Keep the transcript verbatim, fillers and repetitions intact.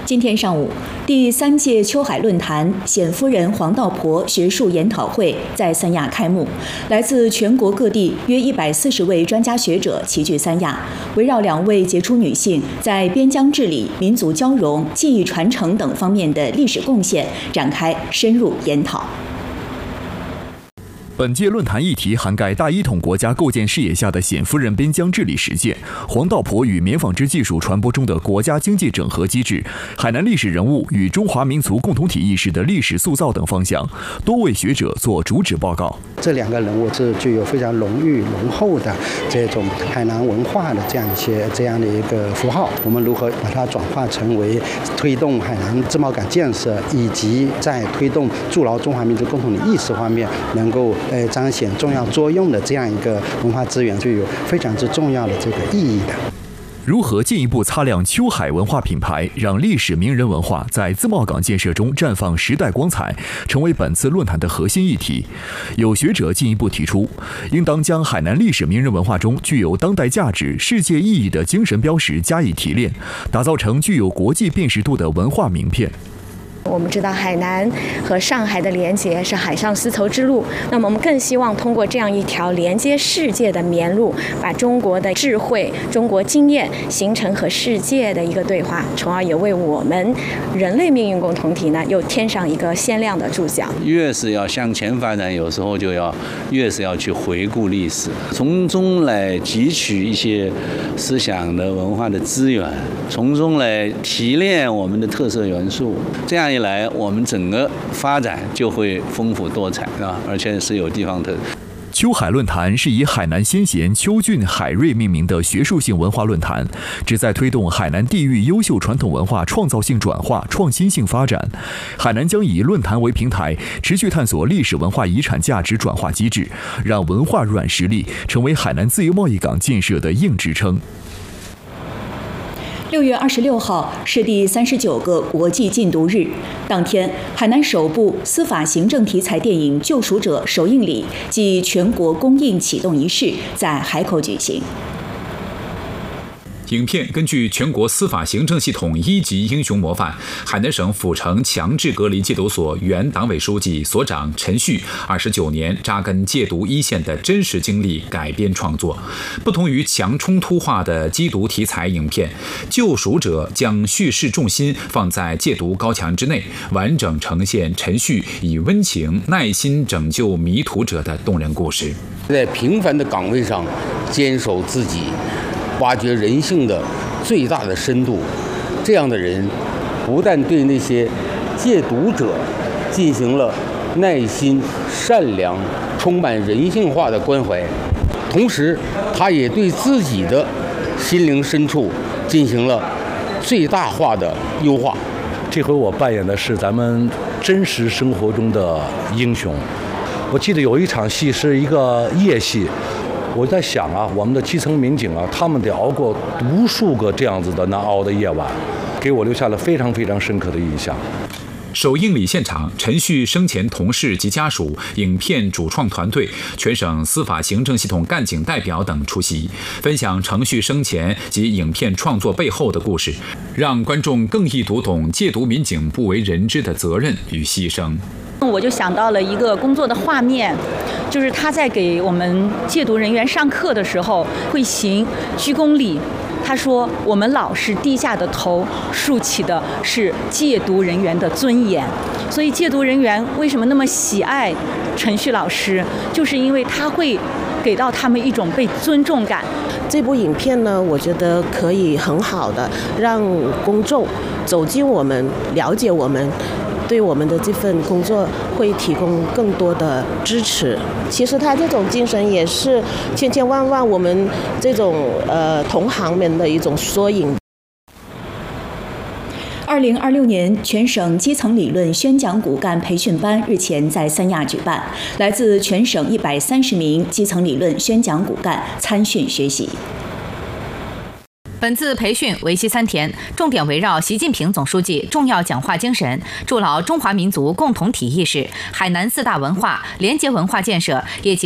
今天上午，第三届秋海论坛显夫人黄道婆学术研讨会在三亚开幕。来自全国各地约一百四十位专家学者齐聚三亚，围绕两位杰出女性在边疆治理、民族交融、技艺传承等方面的历史贡献展开深入研讨。 本届论坛议题涵盖大一统国家构建视野下的显夫人边疆治理实践、黄道婆与棉纺织技术传播中的国家经济整合机制、海南历史人物与中华民族共同体意识的历史塑造等方向，多位学者做主旨报告。 这两个人物是具有非常浓郁浓厚的这种海南文化的这样一些这样的一个符号，我们如何把它转化成为推动海南自贸港建设，以及在推动筑牢中华民族共同体意识方面能够呃彰显重要作用的这样一个文化资源，具有非常之重要的这个意义的。 如何进一步擦亮秋海文化品牌，让历史名人文化在自贸港建设中绽放时代光彩，成为本次论坛的核心议题。有学者进一步提出，应当将海南历史名人文化中具有当代价值、世界意义的精神标识加以提炼，打造成具有国际辨识度的文化名片。 我们知道海南和上海的连接是海上丝绸之路，那么我们更希望通过这样一条连接世界的绵路，把中国的智慧、中国经验形成和世界的一个对话，从而也为我们人类命运共同体呢又添上一个鲜亮的注脚。 越是要向前发展，有时候就要越是要去回顾历史，从中来汲取一些思想的文化的资源，从中来提炼我们的特色元素，这样一来，我们整个发展就会丰富多彩啊，而且是有地方特色。 秋海论坛是以海南先贤邱俊海瑞命名的学术性文化论坛，旨在推动海南地域优秀传统文化创造性转化、创新性发展。海南将以论坛为平台，持续探索历史文化遗产价值转化机制，让文化软实力成为海南自由贸易港建设的硬支撑。 六月二十六号是第三十九个国际禁毒日，当天，海南首部司法行政题材电影《救赎者》首映礼暨全国公映启动仪式在海口举行。 影片根据全国司法行政系统一级英雄模范海南省府城强制隔离戒毒所原党委书记、所长陈旭二十九年扎根戒毒一线的真实经历改编创作。不同于强冲突化的缉毒题材影片，《救赎者》将叙事重心放在戒毒高墙之内，完整呈现陈旭以温情、耐心拯救迷途者的动人故事。 在平凡的岗位上坚守自己，挖掘人性的最大的深度，这样的人不但对那些戒毒者进行了耐心、善良、充满人性化的关怀，同时他也对自己的心灵深处进行了最大化的优化。 这回我扮演的是咱们真实生活中的英雄。我记得有一场戏是一个夜戏，我在想啊，我们的基层民警啊，他们得熬过无数个这样子的难熬的夜晚，给我留下了非常非常深刻的印象。 首映礼现场，陈旭生前同事及家属、影片主创团队、全省司法行政系统干警代表等出席，分享程旭生前及影片创作背后的故事，让观众更易读懂戒毒民警不为人知的责任与牺牲。 我就想到了一个工作的画面，就是他在给我们戒毒人员上课的时候会行鞠躬礼。他说我们老是低下的头，竖起的是戒毒人员的尊严。所以戒毒人员为什么那么喜爱陈旭老师，就是因为他会给到他们一种被尊重感。 这部影片呢，我觉得可以很好的让公众走进我们，了解我们，对我们的这份工作会提供更多的支持。其实他这种精神也是千千万万我们这种呃同行们的一种缩影。 二零二六年全省基层理论宣讲骨干培训班日前在三亚举办，来自全省一百三十名基层理论宣讲骨干参训学习。 本次培训为期三天，重点围绕习近平总书记重要讲话精神、筑牢中华民族共同体意识、海南四大文化、廉洁文化建设以及